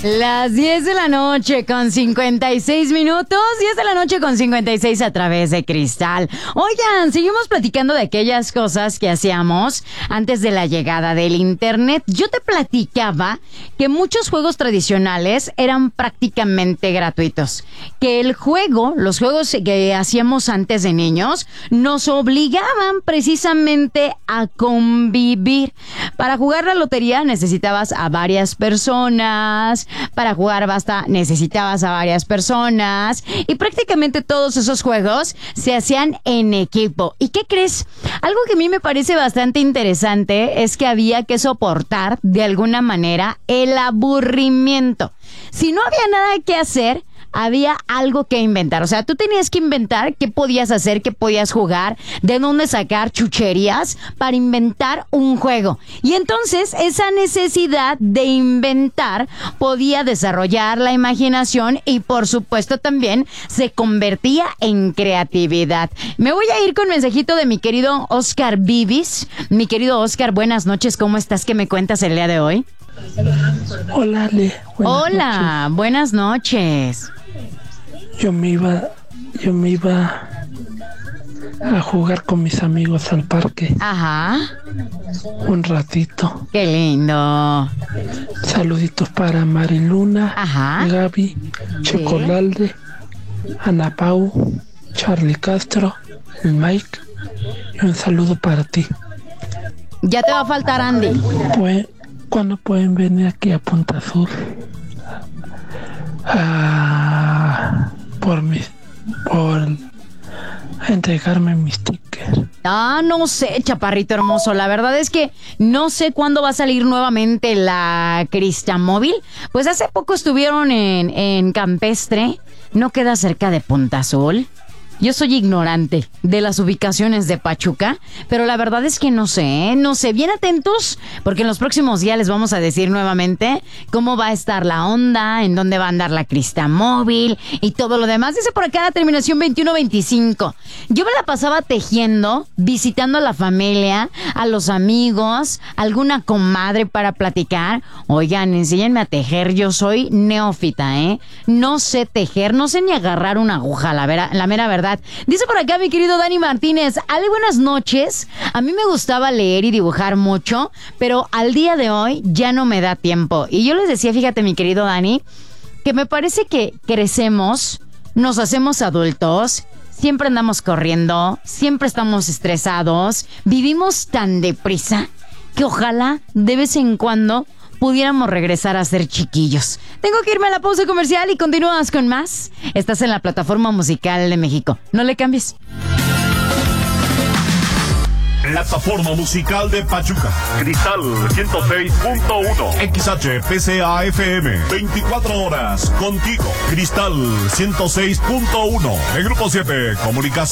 Las 10 de la noche con 56 minutos, 10 de la noche con 56 a través de Cristal. Oigan, seguimos platicando de aquellas cosas que hacíamos antes de la llegada del internet. Yo te platicaba que muchos juegos tradicionales eran prácticamente gratuitos. Que los juegos que hacíamos antes de niños, nos obligaban precisamente a convivir. Para jugar la lotería necesitabas a varias personas. Para jugar basta necesitabas a varias personas y prácticamente todos esos juegos se hacían en equipo. ¿Y qué crees? Algo que a mí me parece bastante interesante es que había que soportar de alguna manera el aburrimiento. Si no había nada que hacer, había algo que inventar. O sea, tú tenías que inventar qué podías hacer, qué podías jugar, de dónde sacar chucherías para inventar un juego. Y entonces esa necesidad de inventar podía desarrollar la imaginación y por supuesto también se convertía en creatividad. Me voy a ir con mensajito de mi querido Oscar Vivis. Mi querido Oscar, buenas noches. ¿Cómo estás? ¿Qué me cuentas el día de hoy? Hola, Ale. Hola, buenas noches. Yo me iba a jugar con mis amigos al parque. Ajá. Un ratito. Qué lindo. Saluditos para Mariluna, Ajá. Gaby, Chocolalde, Ana Pau, Charlie Castro, el Mike. Y un saludo para ti. Ya te va a faltar Andy. Pues, ¿cuándo pueden venir aquí a Punta Sur? Por entregarme mis stickers. No sé, chaparrito hermoso. La verdad es que no sé cuándo va a salir nuevamente la Cristamóvil. Pues hace poco estuvieron en Campestre. ¿No queda cerca de Punta Azul? Yo soy ignorante de las ubicaciones de Pachuca, pero la verdad es que no sé, bien atentos, porque en los próximos días les vamos a decir nuevamente cómo va a estar la onda, en dónde va a andar la Cristamóvil y todo lo demás. Dice por acá la terminación 2125. Yo me la pasaba tejiendo, visitando a la familia, a los amigos, alguna comadre para platicar. Oigan, enséñenme a tejer, yo soy neófita, no sé tejer, no sé ni agarrar una aguja, la mera verdad. Dice por acá mi querido Dani Martínez, Ale, buenas noches. A mí me gustaba leer y dibujar mucho, pero al día de hoy ya no me da tiempo. Y yo les decía, fíjate mi querido Dani, que me parece que crecemos, nos hacemos adultos, siempre andamos corriendo, siempre estamos estresados, vivimos tan deprisa que ojalá de vez en cuando pudiéramos regresar a ser chiquillos. Tengo que irme a la pausa comercial y continúas con más. Estás en la plataforma musical de México. No le cambies. Plataforma musical de Pachuca. Cristal 106.1. XHPCA FM. 24 horas contigo. Cristal 106.1. El Grupo 7 Comunicación.